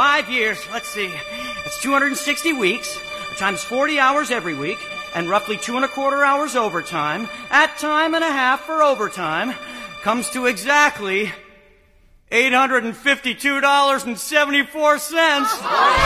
5 years, let's see. It's 260 weeks, times 40 hours every week, and roughly 2¼ hours overtime, at time and a half for overtime, comes to exactly $852.74.